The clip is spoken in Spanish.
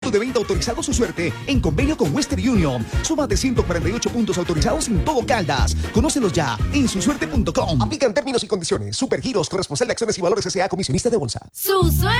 punto de venta autorizado Su Suerte en convenio con Western Union. Suma de 148 puntos autorizados en todo Caldas. Conócelos ya en susuerte.com. Aplican términos y condiciones. Supergiros, corresponsal de acciones y valores S.A. comisionista de bolsa. Su Suerte.